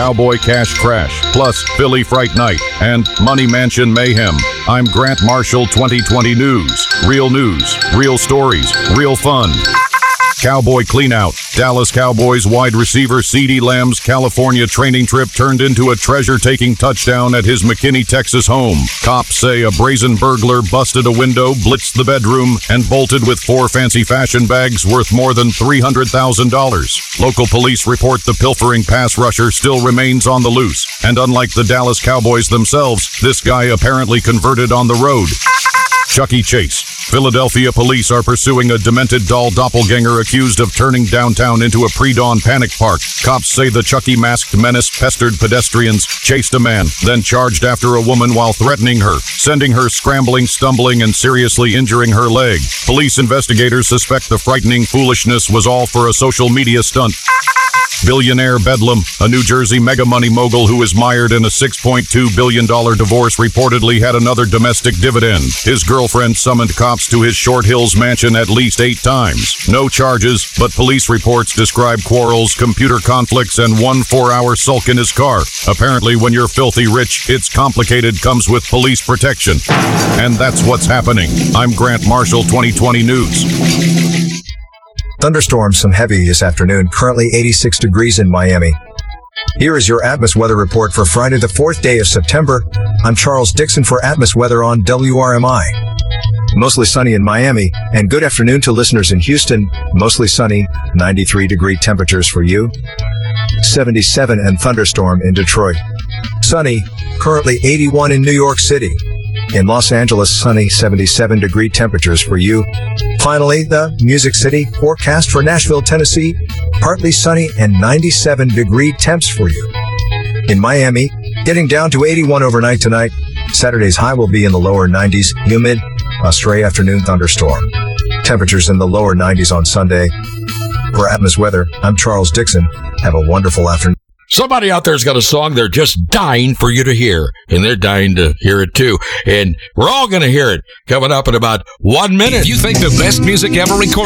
Cowboy Cash Crash, plus Philly Fright Night, and Money Mansion Mayhem. I'm Grant Marshall 2020 News. Real news, real stories, real fun. Cowboy Cleanout. Dallas Cowboys wide receiver CeeDee Lamb's California training trip turned into a treasure-taking touchdown at his McKinney, Texas home. Cops say a brazen burglar busted a window, blitzed the bedroom, and bolted with 4 fancy fashion bags worth more than $300,000. Local police report the pilfering pass rusher still remains on the loose, and unlike the Dallas Cowboys themselves, this guy apparently converted on the road. Chuck E. Chase. Philadelphia police are pursuing a demented doll doppelganger accused of turning downtown into a pre-dawn panic park. Cops say the Chucky masked menace pestered pedestrians, chased a man, then charged after a woman while threatening her, sending her scrambling, stumbling, and seriously injuring her leg. Police investigators suspect the frightening foolishness was all for a social media stunt. Billionaire Bedlam, a New Jersey mega money mogul who is mired in a $6.2 billion divorce, reportedly had another domestic dividend. His girlfriend summoned cops to his Short Hills mansion at least 8 times. No charges, but police reports describe quarrels, computer conflicts, and 1 4-hour sulk in his car. Apparently, when you're filthy rich, it's complicated, comes with police protection. And that's what's happening. I'm Grant Marshall, 2020 News. Thunderstorms, some heavy this afternoon, currently 86 degrees in Miami. Here is your Atmos weather report for Friday, the 4th day of September. I'm Charles Dixon for Atmos Weather on WRMI. Mostly sunny in Miami, and good afternoon to listeners in Houston. Mostly sunny, 93-degree temperatures for you. 77 and thunderstorm in Detroit. Sunny, currently 81 in New York City. In Los Angeles, sunny, 77-degree temperatures for you. Finally, the Music City forecast for Nashville, Tennessee, partly sunny and 97-degree temps for you. In Miami, getting down to 81 overnight tonight. Saturday's high will be in the lower 90s, humid, a stray afternoon thunderstorm. Temperatures in the lower 90s on Sunday. For Atmos Weather, I'm Charles Dixon. Have a wonderful afternoon. Somebody out there's got a song they're just dying for you to hear, and they're dying to hear it too. And we're all going to hear it coming up in about 1 minute. If you think the best music ever recorded